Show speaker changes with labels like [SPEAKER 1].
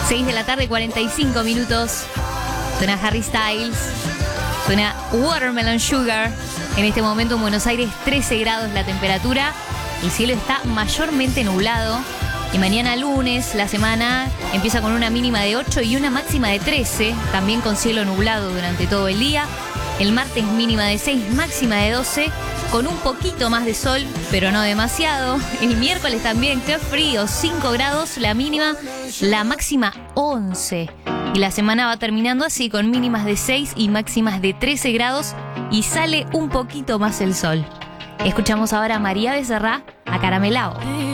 [SPEAKER 1] 6 de la tarde, 45 minutos. Suena Harry Styles. Suena Watermelon Sugar. En este momento en Buenos Aires 13 grados la temperatura. El cielo está mayormente nublado. Y mañana lunes la semana empieza con una mínima de 8 y una máxima de 13. También con cielo nublado durante todo el día. El martes mínima de 6, máxima de 12. Con un poquito más de sol, pero no demasiado. El miércoles también, qué frío, 5 grados la mínima, la máxima 11. Y la semana va terminando así, con mínimas de 6 y máximas de 13 grados. Y sale un poquito más el sol. Escuchamos ahora a María Becerra, Acaramelao.